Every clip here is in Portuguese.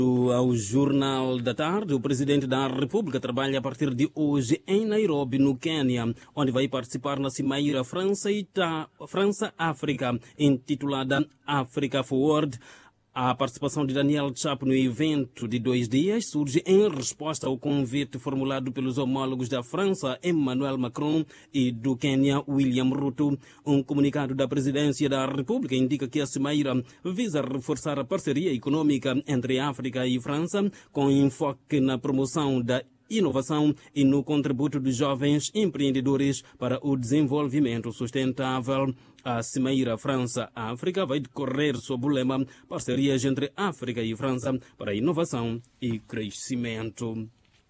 Ao Jornal da Tarde, o Presidente da República trabalha a partir de hoje em Nairobi, no Quênia, onde vai participar na Cimeira França-África, intitulada Africa Forward. A participação de Daniel Chapo no evento de 2 dias surge em resposta ao convite formulado pelos homólogos da França, Emmanuel Macron, e do Quênia, William Ruto. Um comunicado da Presidência da República indica que a cimeira visa reforçar a parceria econômica entre África e França, com enfoque na promoção da inovação e no contributo dos jovens empreendedores para o desenvolvimento sustentável. A Cimeira França-África vai decorrer sob o lema Parcerias entre África e França para inovação e crescimento.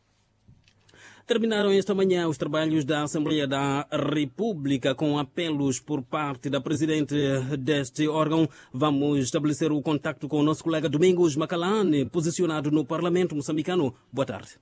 Terminaram esta manhã os trabalhos da Assembleia da República com apelos por parte da Presidente deste órgão. Vamos estabelecer o contacto com o nosso colega Domingos Macalane, posicionado no Parlamento moçambicano. Boa tarde.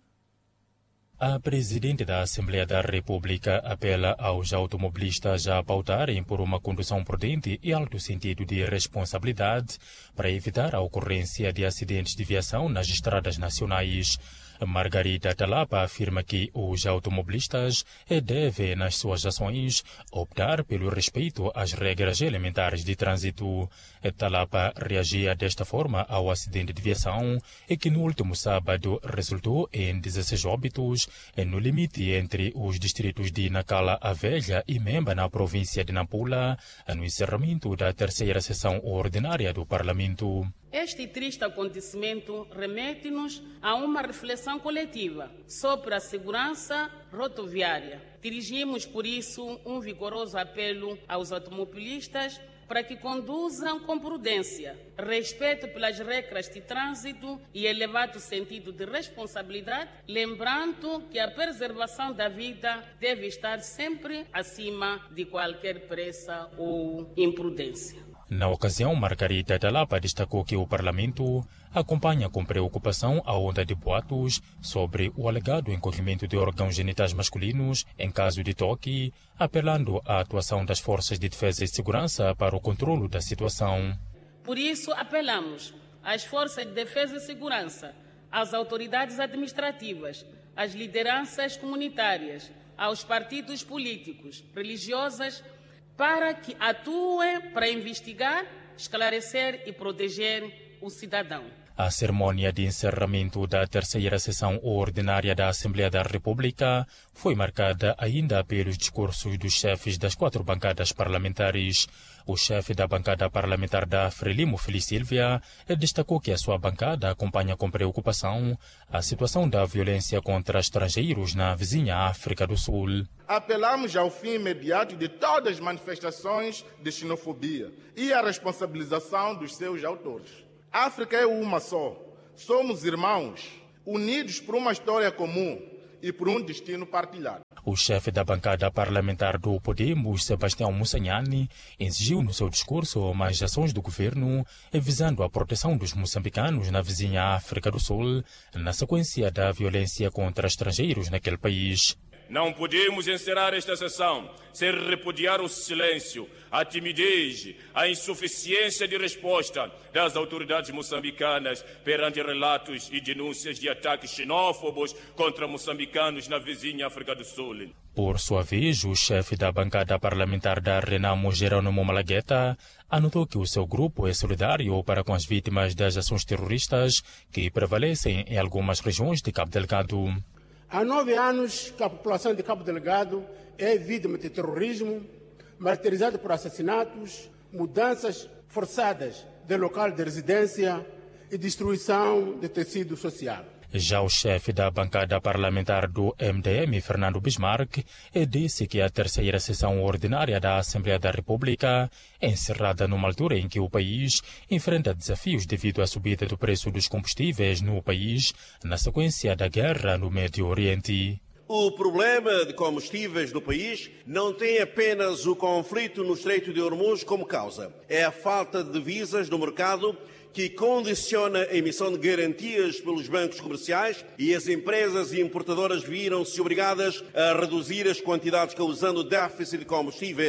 A Presidente da Assembleia da República apela aos automobilistas a pautarem por uma condução prudente e alto sentido de responsabilidade para evitar a ocorrência de acidentes de viação nas estradas nacionais. Margarida Talapa afirma que os automobilistas devem, nas suas ações, optar pelo respeito às regras elementares de trânsito. Talapa reagia desta forma ao acidente de viação que no último sábado resultou em 16 óbitos no limite entre os distritos de Nacala a Velha e Memba, na província de Nampula, no encerramento da terceira sessão ordinária do Parlamento. Este triste acontecimento remete-nos a uma reflexão coletiva sobre a segurança rodoviária. Dirigimos, por isso, um vigoroso apelo aos automobilistas para que conduzam com prudência, respeito pelas regras de trânsito e elevado sentido de responsabilidade, lembrando que a preservação da vida deve estar sempre acima de qualquer pressa ou imprudência. Na ocasião, Margarida Talapa destacou que o Parlamento acompanha com preocupação a onda de boatos sobre o alegado encolhimento de órgãos genitais masculinos em caso de toque, apelando à atuação das forças de defesa e segurança para o controlo da situação. Por isso, apelamos às forças de defesa e segurança, às autoridades administrativas, às lideranças comunitárias, aos partidos políticos, religiosas, para que atuem para investigar, esclarecer e proteger o cidadão. A cerimônia de encerramento da terceira sessão ordinária da Assembleia da República foi marcada ainda pelos discursos dos chefes das 4 bancadas parlamentares. O chefe da bancada parlamentar da Frelimo, Feliz Silvia, destacou que a sua bancada acompanha com preocupação a situação da violência contra estrangeiros na vizinha África do Sul. Apelamos ao fim imediato de todas as manifestações de xenofobia e à responsabilização dos seus autores. A África é uma só. Somos irmãos, unidos por uma história comum e por um destino partilhado. O chefe da bancada parlamentar do Podemos, Sebastião Mussanhani, exigiu no seu discurso mais ações do governo visando a proteção dos moçambicanos na vizinha África do Sul, na sequência da violência contra estrangeiros naquele país. Não podemos encerrar esta sessão sem repudiar o silêncio, a timidez, a insuficiência de resposta das autoridades moçambicanas perante relatos e denúncias de ataques xenófobos contra moçambicanos na vizinha África do Sul. Por sua vez, o chefe da bancada parlamentar da Renamo, Jerônimo Malagueta, anotou que o seu grupo é solidário para com as vítimas das ações terroristas que prevalecem em algumas regiões de Cabo Delgado. Há 9 anos que a população de Cabo Delgado é vítima de terrorismo, martirizada por assassinatos, mudanças forçadas de local de residência e destruição de tecido social. Já o chefe da bancada parlamentar do MDM, Fernando Bismarck, disse que a terceira sessão ordinária da Assembleia da República é encerrada numa altura em que o país enfrenta desafios devido à subida do preço dos combustíveis no país, na sequência da guerra no Médio Oriente. O problema de combustíveis no país não tem apenas o conflito no Estreito de Hormuz como causa. É a falta de divisas no mercado que condiciona a emissão de garantias pelos bancos comerciais e as empresas importadoras viram-se obrigadas a reduzir as quantidades, causando déficit de combustíveis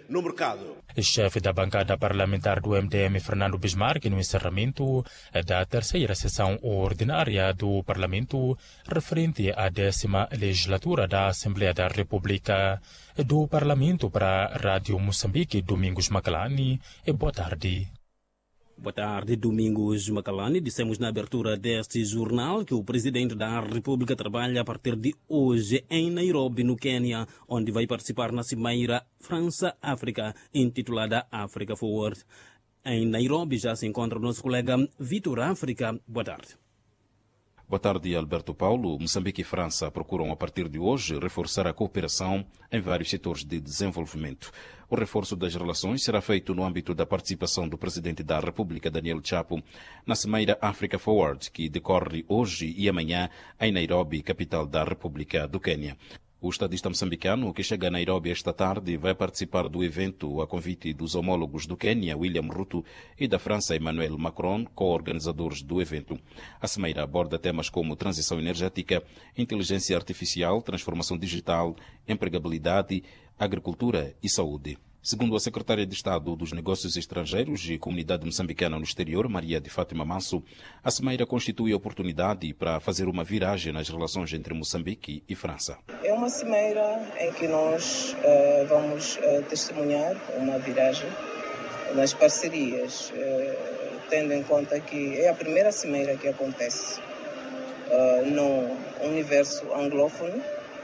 no mercado. Chefe da bancada parlamentar do MDM, Fernando Bismarck, no encerramento da terceira sessão ordinária do Parlamento, referente à 10ª legislatura da Assembleia da República. Do Parlamento para a Rádio Moçambique, Domingos Macalani. Boa tarde. Boa tarde, Domingos Macalani. Dissemos na abertura deste jornal que o presidente da República trabalha a partir de hoje em Nairobi, no Quênia, onde vai participar na cimeira França-África, intitulada Africa Forward. Em Nairobi já se encontra o nosso colega Vitor África. Boa tarde. Boa tarde, Alberto Paulo. Moçambique e França procuram, a partir de hoje, reforçar a cooperação em vários setores de desenvolvimento. O reforço das relações será feito no âmbito da participação do presidente da República, Daniel Chapo, na cimeira Africa Forward, que decorre hoje e amanhã em Nairobi, capital da República do Quênia. O estadista moçambicano, que chega a Nairobi esta tarde, vai participar do evento a convite dos homólogos do Quênia, William Ruto, e da França, Emmanuel Macron, co-organizadores do evento. A cimeira aborda temas como transição energética, inteligência artificial, transformação digital, empregabilidade, agricultura e saúde. Segundo a secretária de Estado dos Negócios Estrangeiros e Comunidade Moçambicana no Exterior, Maria de Fátima Manso, a cimeira constitui oportunidade para fazer uma viragem nas relações entre Moçambique e França. É uma cimeira em que nós vamos testemunhar uma viragem nas parcerias, tendo em conta que é a primeira cimeira que acontece no universo anglófono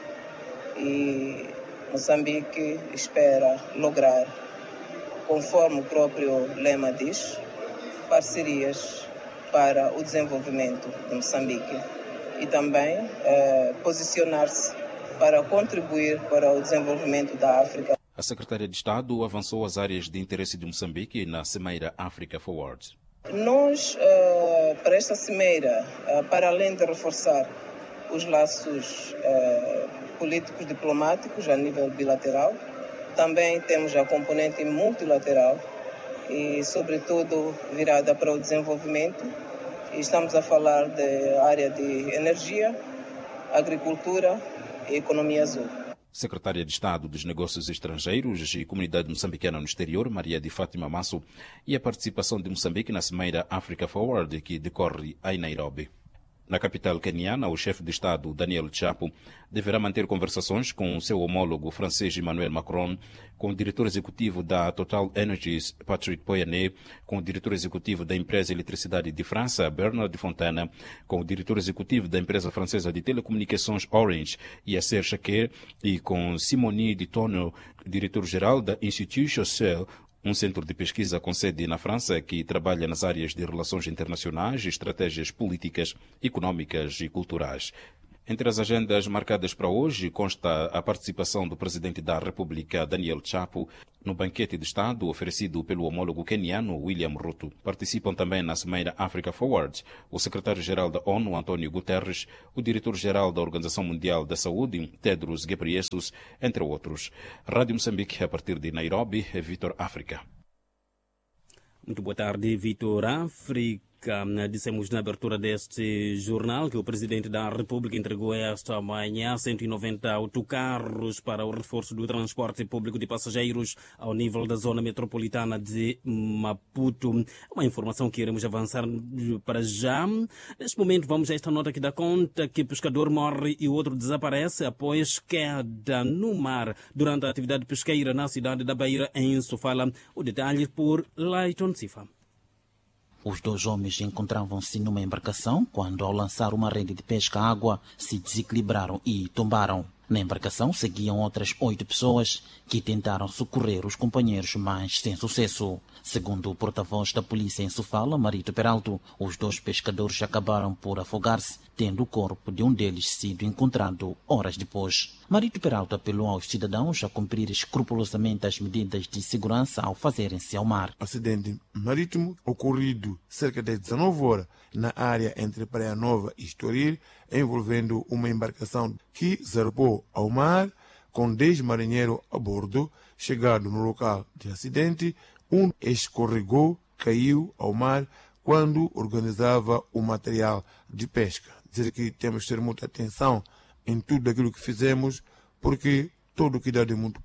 e Moçambique espera lograr, conforme o próprio lema diz, parcerias para o desenvolvimento de Moçambique e também posicionar-se para contribuir para o desenvolvimento da África. A secretária de Estado avançou as áreas de interesse de Moçambique na cimeira Africa Forward. Nós, para esta cimeira, para além de reforçar os laços políticos diplomáticos a nível bilateral, também temos a componente multilateral e, sobretudo, virada para o desenvolvimento. E estamos a falar da área de energia, agricultura e economia azul. Secretária de Estado dos Negócios Estrangeiros e Comunidade Moçambicana no Exterior, Maria de Fátima Manso, e a participação de Moçambique na cimeira Africa Forward, que decorre em Nairobi. Na capital queniana, o chefe de Estado, Daniel Chapo, deverá manter conversações com o seu homólogo francês Emmanuel Macron, com o diretor executivo da Total Energies, Patrick Pouyanné, com o diretor executivo da Empresa Eletricidade de França, Bernard Fontana, com o diretor executivo da Empresa Francesa de Telecomunicações Orange, Yasser Chaker, e com Simone Di Tonno, diretor-geral da Institut Choiseul, um centro de pesquisa com sede na França que trabalha nas áreas de relações internacionais, estratégias políticas, económicas e culturais. Entre as agendas marcadas para hoje consta a participação do presidente da República, Daniel Chapo, no banquete de Estado oferecido pelo homólogo queniano William Ruto. Participam também na cimeira Africa Forward o secretário-geral da ONU, António Guterres, o diretor-geral da Organização Mundial da Saúde, Tedros Ghebreyesus, entre outros. Rádio Moçambique, a partir de Nairobi, Vitor África. Muito boa tarde, Vitor África. Dissemos na abertura deste jornal que o presidente da República entregou esta manhã 190 autocarros para o reforço do transporte público de passageiros ao nível da zona metropolitana de Maputo. Uma informação que iremos avançar para já. Neste momento vamos a esta nota que dá conta que pescador morre e o outro desaparece após queda no mar durante a atividade pesqueira na cidade da Beira, em Sofala. O detalhe por Leighton Sifa. Os dois homens encontravam-se numa embarcação quando, ao lançar uma rede de pesca à água, se desequilibraram e tombaram. Na embarcação seguiam outras 8 pessoas que tentaram socorrer os companheiros, mas sem sucesso. Segundo o porta-voz da polícia em Sofala, Marito Peralto, os 2 pescadores acabaram por afogar-se, tendo o corpo de um deles sido encontrado horas depois. Marito Peralto apelou aos cidadãos a cumprir escrupulosamente as medidas de segurança ao fazerem-se ao mar. Acidente marítimo ocorrido cerca de 19 horas na área entre Praia Nova e Estoril, envolvendo uma embarcação que zarpou ao mar com 10 marinheiros a bordo. Chegado no local de acidente, um escorregou, caiu ao mar quando organizava o material de pesca. Dizer que temos que ter muita atenção em tudo aquilo que fizemos, porque todo cuidado é muito pouco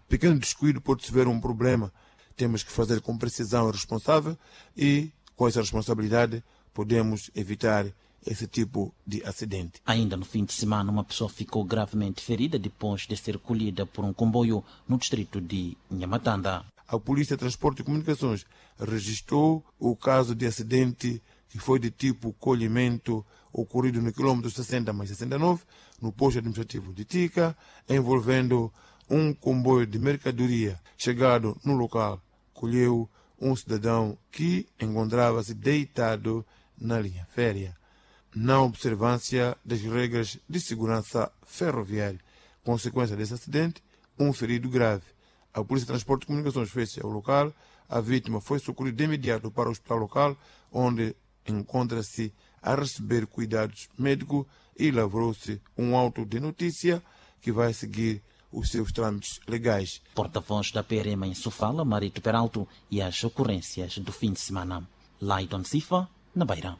pequeno descuido pode-se ver um problema. Temos que fazer com precisão e responsável e, com essa responsabilidade, podemos evitar esse tipo de acidente. Ainda no fim de semana, uma pessoa ficou gravemente ferida depois de ser colhida por um comboio no distrito de Nhamatanda. A Polícia de Transporte e Comunicações registrou o caso de acidente que foi de tipo colhimento ocorrido no quilômetro 60+69, no posto administrativo de Tica, envolvendo um comboio de mercadoria. Chegado no local, colheu um cidadão que encontrava-se deitado na linha férrea, na observância das regras de segurança ferroviária. Consequência desse acidente, um ferido grave. A Polícia de Transporte e Comunicações fez-se ao local. A vítima foi socorrida de imediato para o hospital local, onde encontra-se a receber cuidados médicos e lavrou-se um auto de notícia que vai seguir os seus trâmites legais. Porta-voz da PRM em Sofala, Marito Peralto, e as ocorrências do fim de semana. Laiton Sifa, na Beira.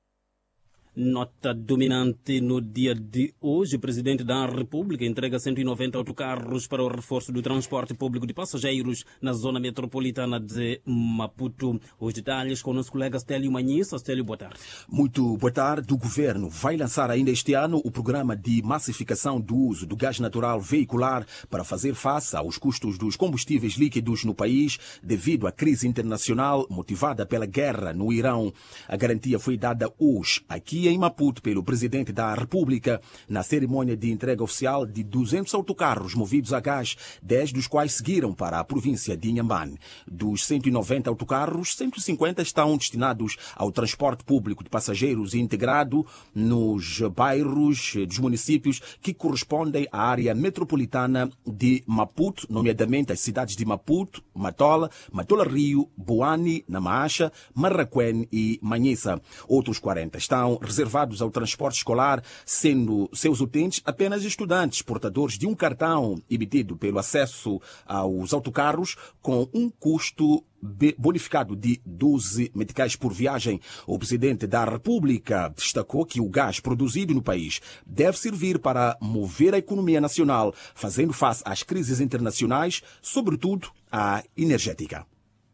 Nota dominante no dia de hoje, o Presidente da República entrega 190 autocarros para o reforço do transporte público de passageiros na zona metropolitana de Maputo. Os detalhes com o nosso colega Stélio Manhissa. Stélio, boa tarde. Muito boa tarde. O Governo vai lançar ainda este ano o programa de massificação do uso do gás natural veicular para fazer face aos custos dos combustíveis líquidos no país devido à crise internacional motivada pela guerra no Irão. A garantia foi dada hoje aqui em Maputo pelo Presidente da República na cerimônia de entrega oficial de 200 autocarros movidos a gás, 10 dos quais seguiram para a província de Inhambane. Dos 190 autocarros, 150 estão destinados ao transporte público de passageiros integrado nos bairros dos municípios que correspondem à área metropolitana de Maputo, nomeadamente as cidades de Maputo, Matola, Matola Rio, Boane, Namaacha, Marraquém e Manhissa. Outros 40 estão reservados ao transporte escolar, sendo seus utentes apenas estudantes portadores de um cartão emitido pelo acesso aos autocarros com um custo bonificado de 12 meticais por viagem. O Presidente da República destacou que o gás produzido no país deve servir para mover a economia nacional, fazendo face às crises internacionais, sobretudo a energética.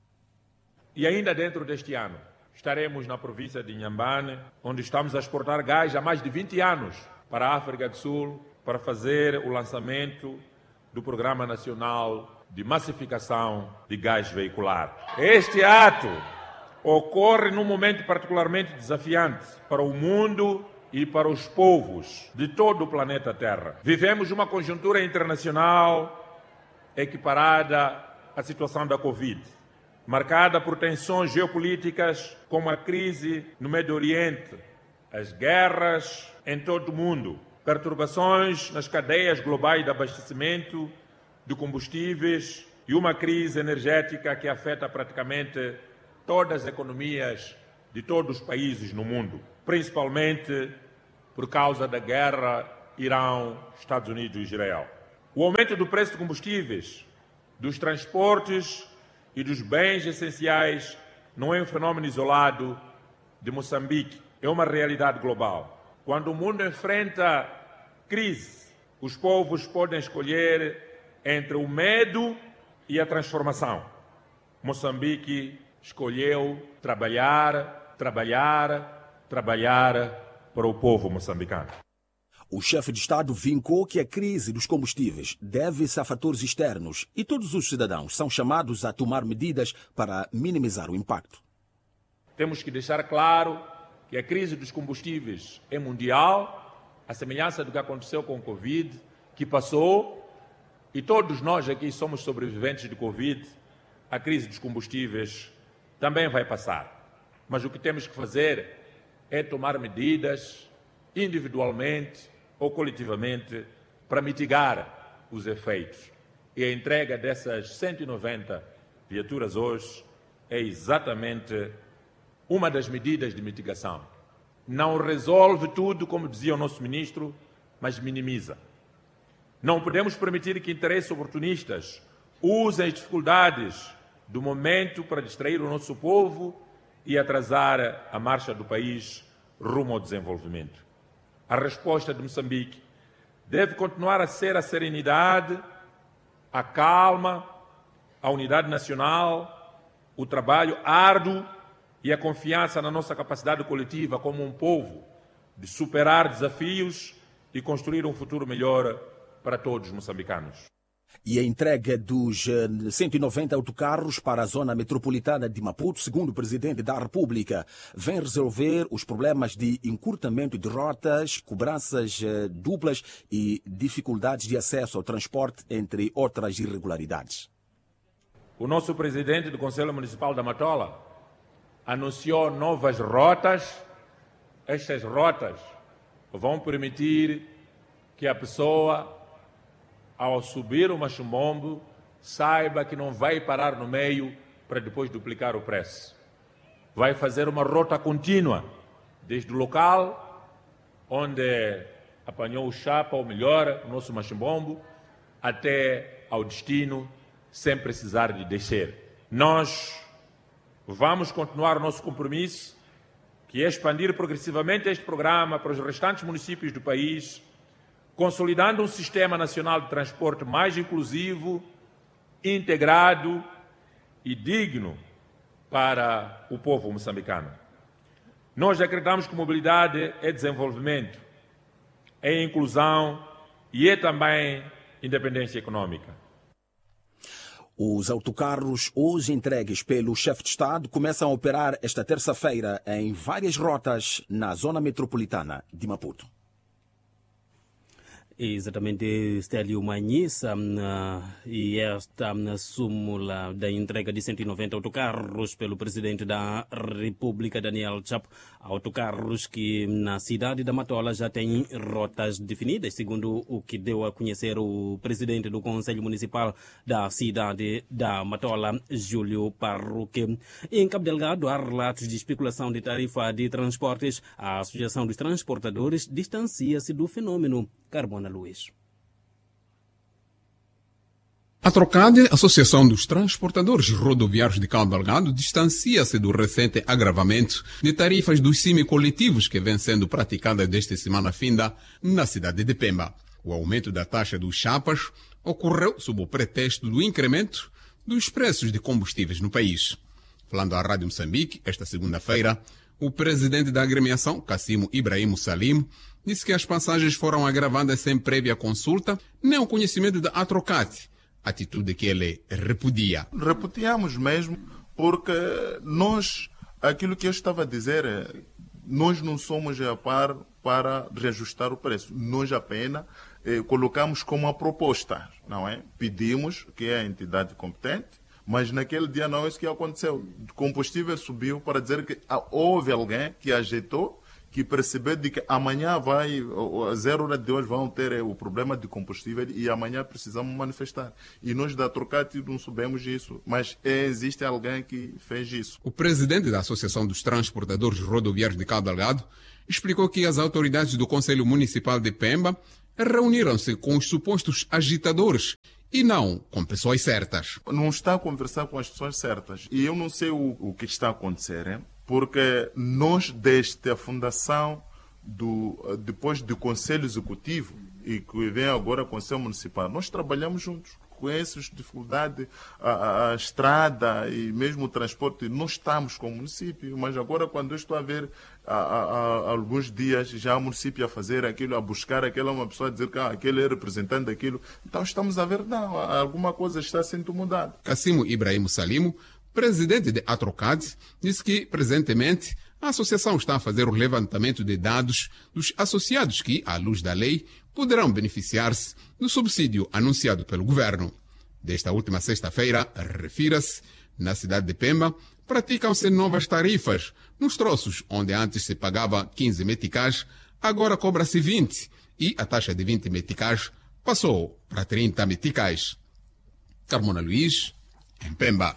E ainda dentro deste ano, estaremos na província de Inhambane, onde estamos a exportar gás há mais de 20 anos para a África do Sul, para fazer o lançamento do Programa Nacional de Massificação de Gás Veicular. Este ato ocorre num momento particularmente desafiante para o mundo e para os povos de todo o planeta Terra. Vivemos uma conjuntura internacional equiparada à situação da Covid, marcada por tensões geopolíticas como a crise no Médio Oriente, as guerras em todo o mundo, perturbações nas cadeias globais de abastecimento de combustíveis e uma crise energética que afeta praticamente todas as economias de todos os países no mundo, principalmente por causa da guerra Irão, Estados Unidos e Israel. O aumento do preço de combustíveis, dos transportes e dos bens essenciais não é um fenômeno isolado de Moçambique, é uma realidade global. Quando o mundo enfrenta crise, os povos podem escolher entre o medo e a transformação. Moçambique escolheu trabalhar para o povo moçambicano. O chefe de Estado vincou que a crise dos combustíveis deve-se a fatores externos e todos os cidadãos são chamados a tomar medidas para minimizar o impacto. Temos que deixar claro que a crise dos combustíveis é mundial, a semelhança do que aconteceu com o Covid, que passou, e todos nós aqui somos sobreviventes de Covid, a crise dos combustíveis também vai passar. Mas o que temos que fazer é tomar medidas individualmente ou coletivamente para mitigar os efeitos. E a entrega dessas 190 viaturas hoje é exatamente uma das medidas de mitigação. Não resolve tudo, como dizia o nosso ministro, mas minimiza. Não podemos permitir que interesses oportunistas usem as dificuldades do momento para distrair o nosso povo e atrasar a marcha do país rumo ao desenvolvimento. A resposta de Moçambique deve continuar a ser a serenidade, a calma, a unidade nacional, o trabalho árduo e a confiança na nossa capacidade coletiva como um povo de superar desafios e construir um futuro melhor para todos os moçambicanos. E a entrega dos 190 autocarros para a zona metropolitana de Maputo, segundo o Presidente da República, vem resolver os problemas de encurtamento de rotas, cobranças duplas e dificuldades de acesso ao transporte, entre outras irregularidades. O nosso Presidente do Conselho Municipal da Matola anunciou novas rotas. Estas rotas vão permitir que a pessoa, ao subir o Machumbombo, saiba que não vai parar no meio para depois duplicar o preço. Vai fazer uma rota contínua, desde o local onde apanhou o chapa, ou melhor, o nosso Machumbombo, até ao destino, sem precisar de descer. Nós vamos continuar o nosso compromisso, que é expandir progressivamente este programa para os restantes municípios do país, consolidando um sistema nacional de transporte mais inclusivo, integrado e digno para o povo moçambicano. Nós acreditamos que mobilidade é desenvolvimento, é inclusão e é também independência econômica. Os autocarros hoje entregues pelo chefe de Estado começam a operar esta terça-feira em várias rotas na zona metropolitana de Maputo. Exatamente, Stélio Manhissa, e esta súmula da entrega de 190 autocarros pelo Presidente da República, Daniel Chapo, autocarros que na cidade da Matola já têm rotas definidas, segundo o que deu a conhecer o Presidente do Conselho Municipal da cidade da Matola, Júlio Parruque. Em Cabo Delgado, há relatos de especulação de tarifa de transportes. A Associação dos Transportadores distancia-se do fenômeno. Carbona Luiz. A Trocade, Associação dos Transportadores Rodoviários de Cabo Delgado, distancia-se do recente agravamento de tarifas dos semicoletivos que vem sendo praticadas desde semana finda na cidade de Pemba. O aumento da taxa dos chapas ocorreu sob o pretexto do incremento dos preços de combustíveis no país. Falando à Rádio Moçambique, esta segunda-feira, o presidente da agremiação, Cassimo Ibrahim Salim, disse que as passagens foram agravadas sem prévia consulta, nem o conhecimento da Atrocate, atitude que ele repudia. Repudiamos mesmo, porque nós, aquilo que eu estava a dizer, nós não somos a par para reajustar o preço. Nós apenas colocamos como uma proposta, não é? Pedimos que é a entidade competente, mas naquele dia não é isso que aconteceu. O combustível subiu para dizer que houve alguém que ajeitou, que percebeu de que amanhã às 0 horas de hoje vão ter o problema de combustível e amanhã precisamos manifestar. E nós da Trocate não soubemos isso, mas existe alguém que fez isso. O presidente da Associação dos Transportadores Rodoviários de Cabo Delgado explicou que as autoridades do Conselho Municipal de Pemba reuniram-se com os supostos agitadores e não com pessoas certas. Não está a conversar com as pessoas certas. E eu não sei o que está a acontecer, hein? Porque nós, desde a fundação, depois do Conselho Executivo, e que vem agora o Conselho Municipal, nós trabalhamos juntos. Conhecemos dificuldade, a estrada e mesmo o transporte, nós estamos com o município, mas agora quando eu estou a ver há alguns dias já o município a fazer aquilo, a buscar aquela uma pessoa a dizer que aquele é representante daquilo, então estamos a ver, não, alguma coisa está sendo mudada. Cassimo Ibrahim Salimo, presidente de Atrocade, disse que, presentemente, a associação está a fazer o levantamento de dados dos associados que, à luz da lei, poderão beneficiar-se do subsídio anunciado pelo governo. Desta última sexta-feira, refira-se, na cidade de Pemba, praticam-se novas tarifas. Nos troços, onde antes se pagava 15 meticais, agora cobra-se 20, e a taxa de 20 meticais passou para 30 meticais. Carmona Luiz, em Pemba.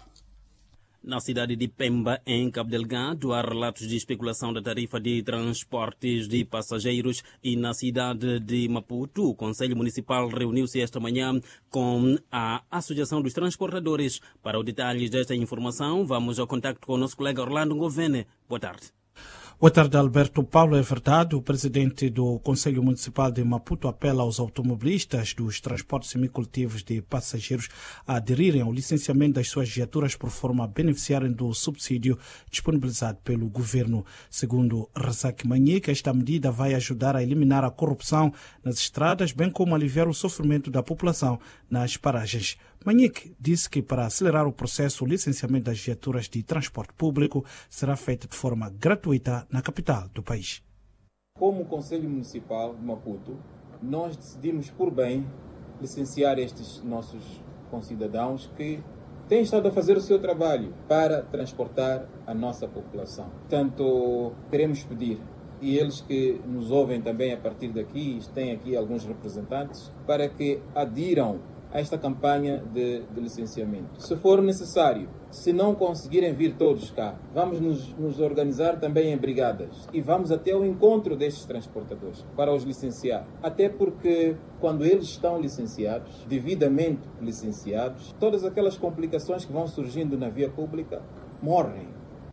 Na cidade de Pemba, em Cabo Delgado, há relatos de especulação da tarifa de transportes de passageiros e na cidade de Maputo, o Conselho Municipal reuniu-se esta manhã com a Associação dos Transportadores. Para o detalhe desta informação, vamos ao contacto com o nosso colega Orlando Govene. Boa tarde. Boa tarde, Alberto Paulo. É verdade, o presidente do Conselho Municipal de Maputo apela aos automobilistas dos transportes semicoletivos de passageiros a aderirem ao licenciamento das suas viaturas por forma a beneficiarem do subsídio disponibilizado pelo governo. Segundo Razak Manhique, esta medida vai ajudar a eliminar a corrupção nas estradas, bem como aliviar o sofrimento da população nas paragens. Manhique disse que para acelerar o processo, o licenciamento das viaturas de transporte público será feito de forma gratuita na capital do país. Como Conselho Municipal de Maputo, nós decidimos por bem licenciar estes nossos concidadãos que têm estado a fazer o seu trabalho para transportar a nossa população. Portanto, queremos pedir, e eles que nos ouvem também a partir daqui, têm aqui alguns representantes, para que adiram a esta campanha de licenciamento. Se for necessário, se não conseguirem vir todos cá, vamos nos organizar também em brigadas e vamos até ao encontro destes transportadores para os licenciar. Até porque quando eles estão licenciados, devidamente licenciados, todas aquelas complicações que vão surgindo na via pública morrem.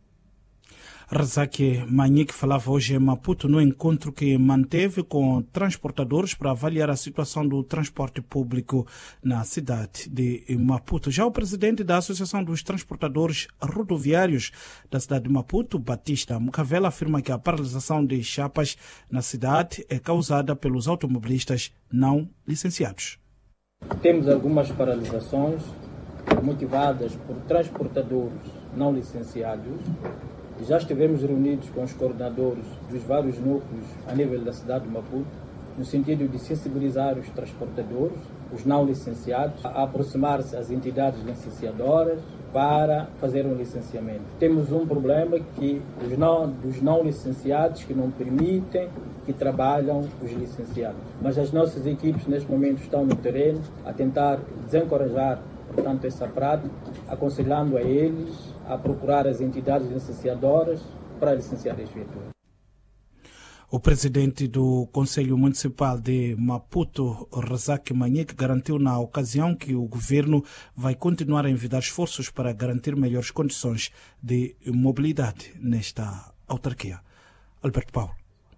Razak Manhique falava hoje em Maputo no encontro que manteve com transportadores para avaliar a situação do transporte público na cidade de Maputo. Já o presidente da Associação dos Transportadores Rodoviários da cidade de Maputo, Batista Mucavela, afirma que a paralisação de chapas na cidade é causada pelos automobilistas não licenciados. Temos algumas paralisações motivadas por transportadores não licenciados. Já estivemos reunidos com os coordenadores dos vários núcleos a nível da cidade de Maputo, no sentido de sensibilizar os transportadores, os não licenciados, a aproximar-se às entidades licenciadoras para fazer um licenciamento. Temos um problema que dos não licenciados que não permitem que trabalham os licenciados. Mas as nossas equipes neste momento estão no terreno a tentar desencorajar, portanto, essa prática, aconselhando a eles a procurar as entidades licenciadoras para licenciar as viaturas. O presidente do Conselho Municipal de Maputo, Razak Manhique, garantiu na ocasião que o governo vai continuar a envidar esforços para garantir melhores condições de mobilidade nesta autarquia. Alberto Paulo.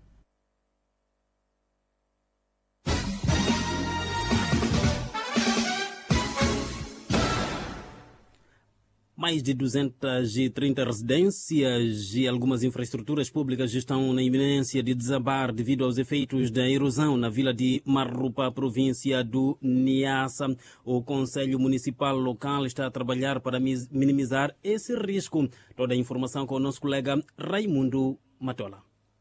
Mais de 230 residências e algumas infraestruturas públicas estão na iminência de desabar devido aos efeitos da erosão na vila de Marrupa, província do Niassa. O Conselho Municipal local está a trabalhar para minimizar esse risco. Toda a informação com o nosso colega Raimundo Matola.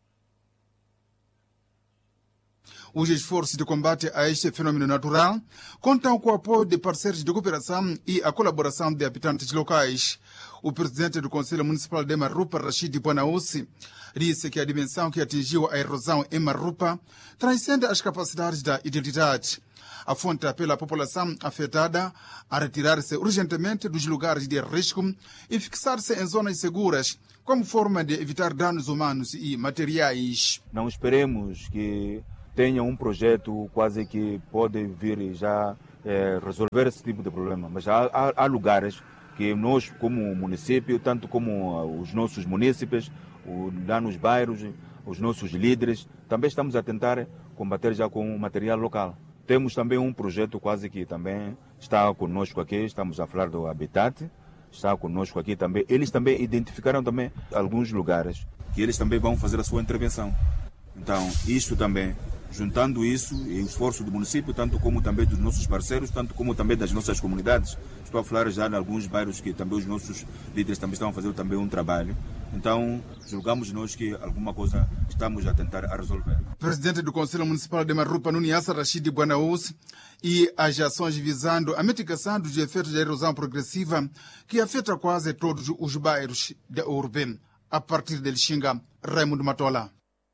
Os esforços de combate a este fenômeno natural contam com o apoio de parceiros de cooperação e a colaboração de habitantes locais. O presidente do Conselho Municipal de Marrupa, Rashid Buanaussi, disse que a dimensão que atingiu a erosão em Marrupa transcende as capacidades da identidade. Afonta pela população afetada a retirar-se urgentemente dos lugares de risco e fixar-se em zonas seguras, como forma de evitar danos humanos e materiais. Não esperemos que tenha um projeto quase que pode vir já resolver esse tipo de problema. Mas há lugares que nós, como município, tanto como os nossos munícipes, lá nos bairros, os nossos líderes, também estamos a tentar combater já com o material local. Temos também um projeto quase que também está conosco aqui, estamos a falar do Habitat, está conosco aqui também. Eles também identificaram também alguns lugares que eles também vão fazer a sua intervenção. Então, isto também, juntando isso e o esforço do município, tanto como também dos nossos parceiros, tanto como também das nossas comunidades. Estou a falar já de alguns bairros que também os nossos líderes também estão a fazer também um trabalho. Então, julgamos nós que alguma coisa estamos a tentar a resolver. Presidente do Conselho Municipal de Marrupa, no Niassa, Rashid Buanaussi, e as ações visando a mitigação dos efeitos da erosão progressiva que afeta quase todos os bairros da urbe. A partir de Lixinga, Raimundo Matola.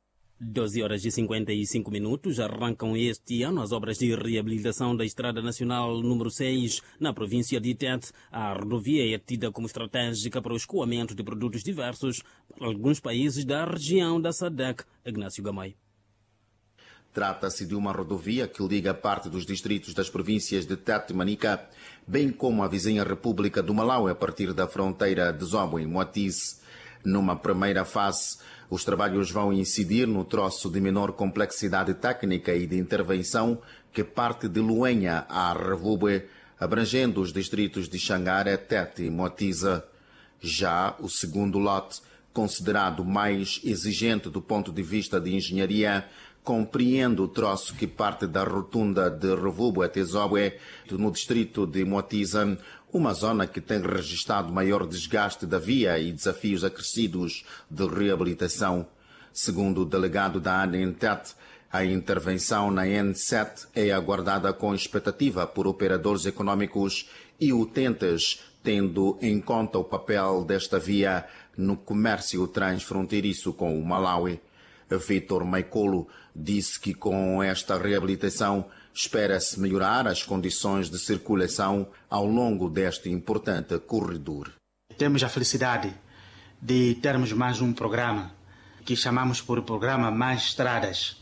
12h55 arrancam este ano as obras de reabilitação da Estrada Nacional número 6 na província de Tete. A rodovia é tida como estratégica para o escoamento de produtos diversos para alguns países da região da SADC. Ignácio Gamay. Trata-se de uma rodovia que liga parte dos distritos das províncias de Tete e Manica, bem como a vizinha República do Malawi a partir da fronteira de Zombo, em Moatize. Numa primeira fase, os trabalhos vão incidir no troço de menor complexidade técnica e de intervenção que parte de Luenha a Revube, abrangendo os distritos de Xangara, Tete e Moatize. Já o segundo lote, considerado mais exigente do ponto de vista de engenharia, compreende o troço que parte da rotunda de Revube a Tezobe, no distrito de Moatize, uma zona que tem registrado maior desgaste da via e desafios acrescidos de reabilitação. Segundo o delegado da ANA em Tete, a intervenção na N7 é aguardada com expectativa por operadores econômicos e utentes, tendo em conta o papel desta via no comércio transfronteiriço com o Malawi. Vítor Maicolo disse que com esta reabilitação espera-se melhorar as condições de circulação ao longo deste importante corredor. Temos a felicidade de termos mais um programa que chamamos por Programa Mais Estradas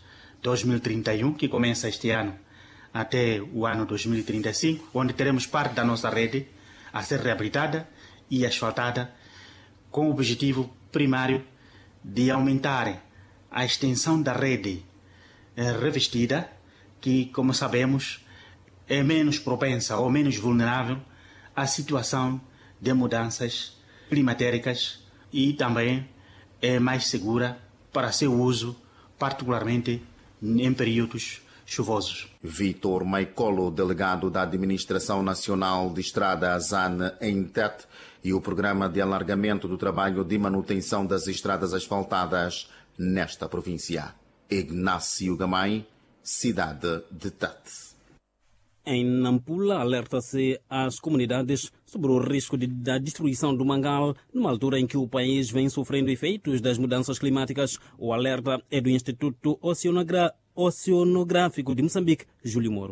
2031, que começa este ano até o ano 2035, onde teremos parte da nossa rede a ser reabilitada e asfaltada com o objetivo primário de aumentar a extensão da rede revestida, que, como sabemos, é menos propensa ou menos vulnerável à situação de mudanças climatéricas e também é mais segura para seu uso, particularmente em períodos chuvosos. Vítor Maicolo, delegado da Administração Nacional de Estradas AN em Tete, e o Programa de Alargamento do Trabalho de Manutenção das Estradas Asfaltadas nesta província. Ignácio Gamay, cidade de Tete. Em Nampula, alerta-se às comunidades sobre o risco da destruição do mangal, numa altura em que o país vem sofrendo efeitos das mudanças climáticas. O alerta é do Instituto Oceanográfico de Moçambique, Júlio Moro.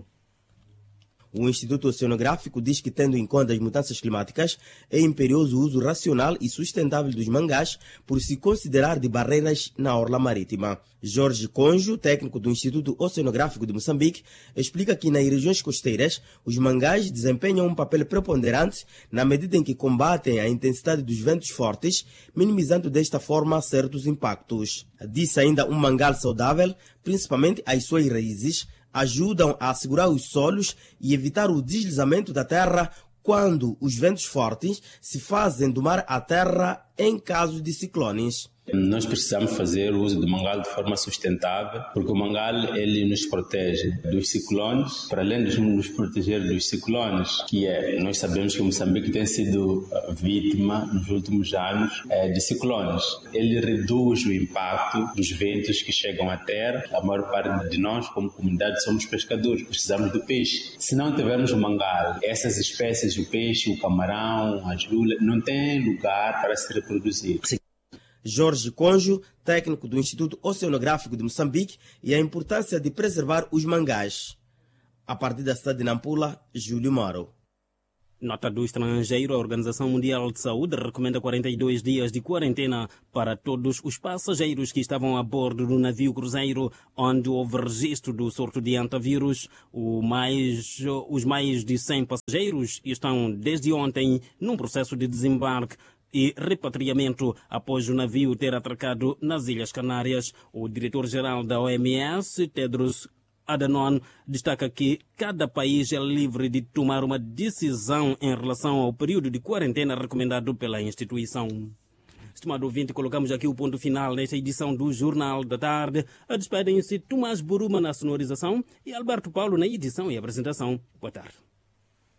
O Instituto Oceanográfico diz que, tendo em conta as mudanças climáticas, é imperioso o uso racional e sustentável dos mangás por se considerar de barreiras na orla marítima. Jorge Conjo, técnico do Instituto Oceanográfico de Moçambique, explica que nas regiões costeiras os mangás desempenham um papel preponderante na medida em que combatem a intensidade dos ventos fortes, minimizando desta forma certos impactos. Disse ainda um mangal saudável, principalmente as suas raízes, ajudam a assegurar os solos e evitar o deslizamento da terra quando os ventos fortes se fazem do mar à terra em caso de ciclones. Nós precisamos fazer o uso do mangal de forma sustentável, porque o mangal ele nos protege dos ciclones, para além de nos proteger dos ciclones, nós sabemos que Moçambique tem sido vítima nos últimos anos de ciclones. Ele reduz o impacto dos ventos que chegam à terra. A maior parte de nós, como comunidade, somos pescadores, precisamos do peixe. Se não tivermos o mangal, essas espécies, o peixe, o camarão, as lulas, não têm lugar para se reproduzir. Jorge Conjo, técnico do Instituto Oceanográfico de Moçambique, e a importância de preservar os mangás. A partir da cidade de Nampula, Júlio Moro. Nota do estrangeiro, a Organização Mundial de Saúde recomenda 42 dias de quarentena para todos os passageiros que estavam a bordo do navio cruzeiro onde houve registro do surto de antavírus. Os mais de 100 passageiros estão desde ontem num processo de desembarque e repatriamento após o navio ter atracado nas Ilhas Canárias. O diretor-geral da OMS, Tedros Adhanom, destaca que cada país é livre de tomar uma decisão em relação ao período de quarentena recomendado pela instituição. Estimado ouvinte, colocamos aqui o ponto final nesta edição do Jornal da Tarde. Despedem-se Tomás Buruma na sonorização e Alberto Paulo na edição e apresentação. Boa tarde.